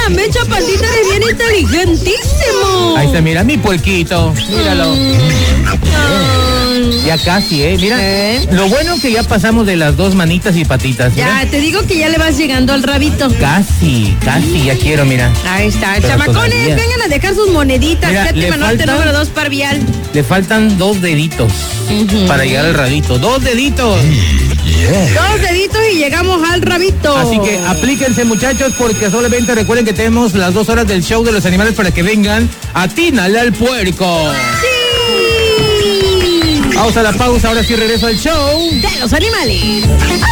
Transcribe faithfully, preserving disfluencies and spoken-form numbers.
la mecha, pandita, eres bien inteligentísimo. Ahí está, mira, mi puerquito. Míralo. Mm. Ya casi, ¿eh? Mira, ¿Eh? lo bueno que ya pasamos de las dos manitas y patitas. Mira. Ya, te digo que ya le vas llegando al rabito. Casi, casi, ya quiero, mira. Ahí está. Pero Chamacones, todavía. vengan a dejar sus moneditas. Mira, Fíjate, le Manote falta- número dos, Parvial. Le faltan dos deditos Ujú. para llegar al rabito. ¡Dos deditos! Dos deditos y llegamos al rabito. Así que aplíquense, muchachos, porque solamente recuerden que tenemos las dos horas del show de los animales para que vengan a Tínale al puerco. ¡Sí! Vamos a la pausa, ahora sí regreso al show De los animales.